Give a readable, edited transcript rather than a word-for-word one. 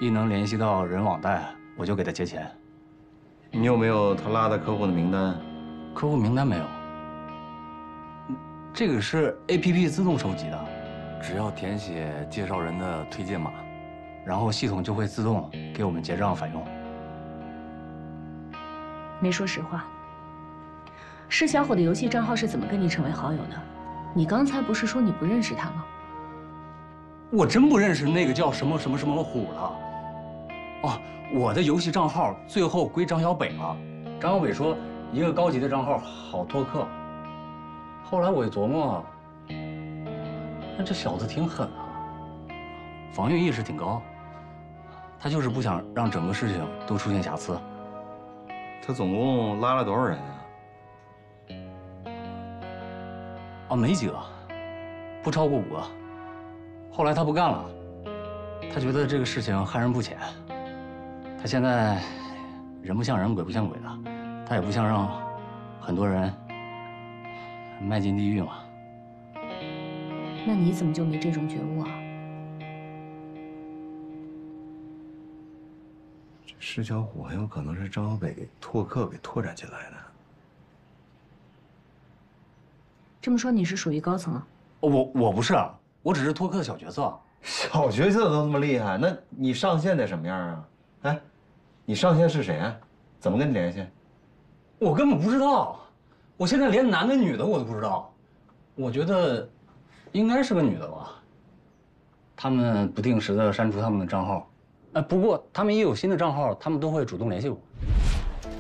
一能联系到人网贷，我就给他结钱。 你有没有他拉的客户的名单？ 客户名单没有。这个是 APP 自动收集的，只要填写介绍人的推荐码，然后系统就会自动给我们结账返用。 没说实话。施小虎的游戏账号是怎么跟你成为好友的？你刚才不是说你不认识他吗？ 我真不认识那个叫什么什么什么虎了。哦，我的游戏账号最后归张小北了。张小北说一个高级的账号好拓客。后来我一琢磨，那这小子挺狠啊，防御意识挺高。他就是不想让整个事情都出现瑕疵。 他总共拉了多少人啊？ 哦，没几个，不超过5个。后来他不干了，他觉得这个事情害人不浅。他现在人不像人，鬼不像鬼的，他也不想让很多人迈进地狱嘛。 那你怎么就没这种觉悟啊？ 这施小虎很有可能是张小北给拓客给拓展进来的。 这么说你是属于高层啊？ 我不是，我只是拓客的小角色。 小角色都那么厉害，那你上线得什么样啊？哎，你上线是谁啊？怎么跟你联系？ 我根本不知道，我现在连男的女的我都不知道。我觉得应该是个女的吧。他们不定时的删除他们的账号，不过他们一有新的账号，他们都会主动联系我。